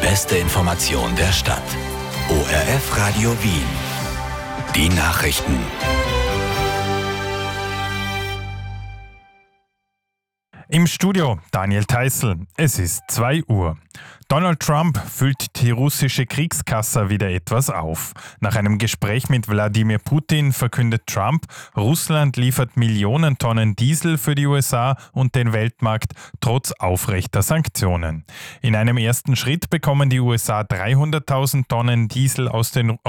beste Information der Stadt. ORF Radio Wien. Die Nachrichten. Im Studio Daniel Theißl. Es ist 2 Uhr. Donald Trump füllt die russische Kriegskasse wieder etwas auf. Nach einem Gespräch mit Wladimir Putin verkündet Trump, Russland liefert Millionen Tonnen Diesel für die USA und den Weltmarkt trotz aufrechter Sanktionen. In einem ersten Schritt bekommen die USA 300.000 Tonnen Diesel aus den